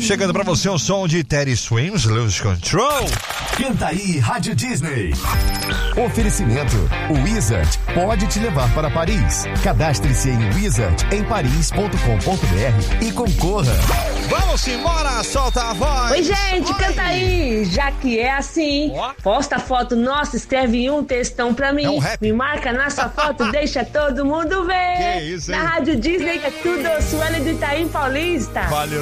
Chegando pra você o som de Teddy Swims, Lose Control. Canta aí, Rádio Disney. Oferecimento. O Wizard pode te levar para Paris. Cadastre-se em wizardemparis.com.br e concorra. Vamos embora, solta a voz. Oi, gente, canta aí. Já que é assim, posta foto nossa, escreve um textão pra mim. É um rap. Me marca na sua foto, deixa todo mundo ver. Que isso, hein? Na Rádio Disney é tudo, Sueli do Itaim Paulista. Valeu.